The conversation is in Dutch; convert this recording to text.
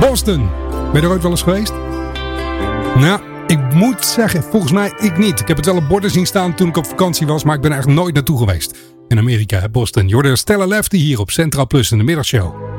Boston. Ben je er ooit wel eens geweest? Nou, ik moet zeggen, volgens mij ik niet. Ik heb het wel op borden zien staan toen ik op vakantie was, maar ik ben er eigenlijk nooit naartoe geweest. In Amerika, Boston. Jorden Stella Lefty hier op Centraal Plus in de middagshow.